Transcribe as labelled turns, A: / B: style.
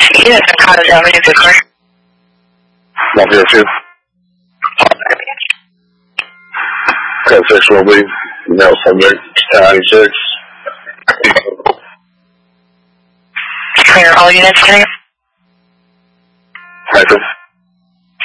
A: Units in Cottage Avenue, Bismarck.
B: Not here too. Code 6 will be male subject, 96.
A: Clear all units, can